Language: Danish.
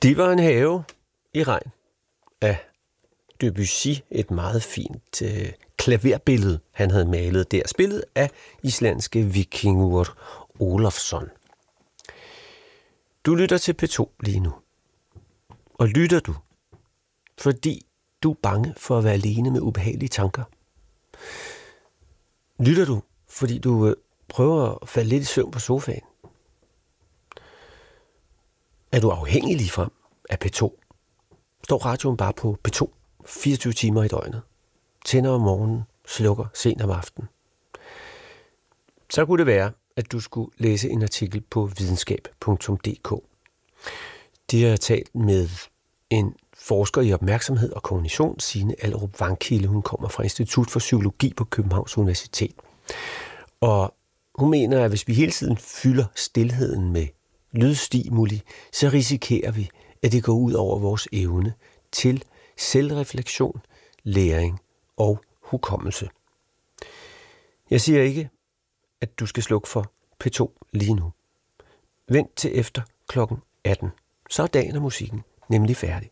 Det var en have i regn af Debussy, et meget fint klaverbillede, han havde malet der, spillet af islandske Vikingur Ólafsson. Du lytter til P2 lige nu. Og lytter du, fordi du er bange for at være alene med ubehagelige tanker? Lytter du, fordi du prøver at falde lidt i søvn på sofaen? Er du afhængig ligefrem af P2? Står radioen bare på P2 24 timer i døgnet? Tænder om morgenen, slukker sent om aftenen? Så kunne det være, at du skulle læse en artikel på videnskab.dk. De har talt med en forsker i opmærksomhed og kognition, Signe Allerup Vangkilde. Hun kommer fra Institut for Psykologi på Københavns Universitet. Og hun mener, at hvis vi hele tiden fylder stilheden med lydstimuli, så risikerer vi, at det går ud over vores evne til selvreflektion, læring og hukommelse. Jeg siger ikke, at du skal slukke for P2 lige nu. Vent til efter klokken 18. Så er dagen og musikken nemlig færdig.